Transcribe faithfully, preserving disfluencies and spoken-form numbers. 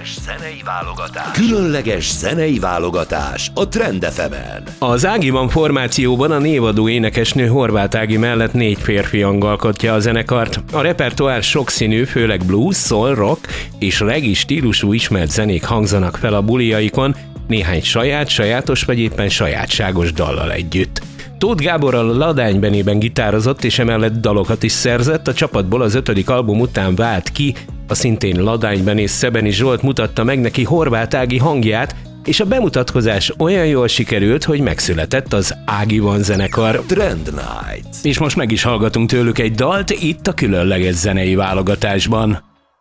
Különleges zenei válogatás. Különleges zenei válogatás a Trend ef emen. Az Ágiban formációban a névadó énekesnő Horváth Ági mellett négy férfi alkotja a zenekart. A repertoár sokszínű, főleg blues, soul, rock és reggae stílusú ismert zenék hangzanak fel a buliaikon, néhány saját, sajátos vagy éppen sajátságos dallal együtt. Tóth Gáborral a Ladánybenében gitározott és emellett dalokat is szerzett, a csapatból az ötödik album után vált ki, a szintén ladánybenész Szebeni Zsolt mutatta meg neki Horváth Ági hangját, és a bemutatkozás olyan jól sikerült, hogy megszületett az Ágiban zenekar. Trend Night. És most meg is hallgatunk tőlük egy dalt itt a különleges zenei válogatásban.